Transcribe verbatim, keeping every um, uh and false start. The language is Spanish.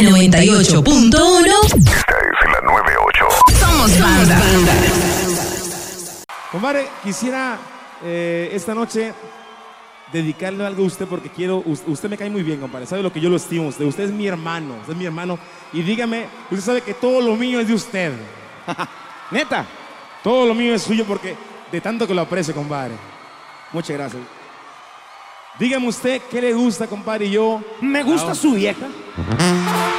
noventa y ocho punto uno. Esta es la noventa y ocho. Somos banda. Compadre, quisiera eh, esta noche dedicarle algo a usted porque quiero, usted me cae muy bien, compadre, sabe lo que yo lo estimo, usted, usted es mi hermano, usted es mi hermano y dígame, usted sabe que todo lo mío es de usted. Neta, todo lo mío es suyo porque de tanto que lo aprecio, compadre. Muchas gracias. Dígame usted qué le gusta, compadre, y yo... Me gusta su vieja.